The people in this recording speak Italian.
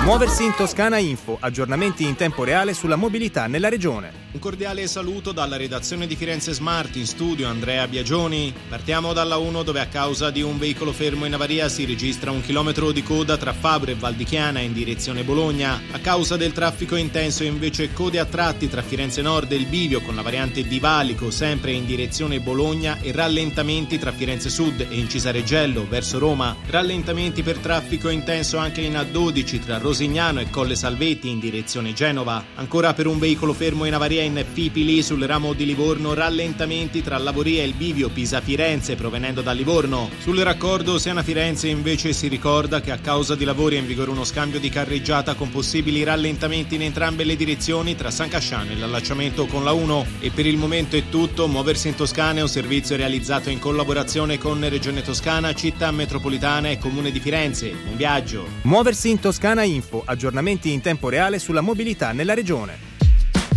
Muoversi in Toscana Info, aggiornamenti in tempo reale sulla mobilità nella regione. Un cordiale saluto dalla redazione di Firenze Smart, in studio Andrea Biagioni. Partiamo dalla 1 dove a causa di un veicolo fermo in avaria si registra 1 chilometro di coda tra Fabro e Val di Chiana in direzione Bologna. A causa del traffico intenso invece code a tratti tra Firenze Nord e il Bivio con la variante di Valico sempre in direzione Bologna e rallentamenti tra Firenze Sud e in Cisareggello verso Roma. Rallentamenti per traffico intenso anche in A12 tra Rosignano e Colle Salvetti in direzione Genova. Ancora per un veicolo fermo in avaria in Pipili sul ramo di Livorno, rallentamenti tra Lavoria e il Bivio Pisa-Firenze provenendo da Livorno. Sul raccordo Siena-Firenze invece si ricorda che a causa di lavori è in vigore uno scambio di carreggiata con possibili rallentamenti in entrambe le direzioni tra San Casciano e l'allacciamento con la 1. E per il momento è tutto. Muoversi in Toscana è un servizio realizzato in collaborazione con Regione Toscana, Città Metropolitana e Comune di Firenze. Buon viaggio! Muoversi in Toscana Info, aggiornamenti in tempo reale sulla mobilità nella regione.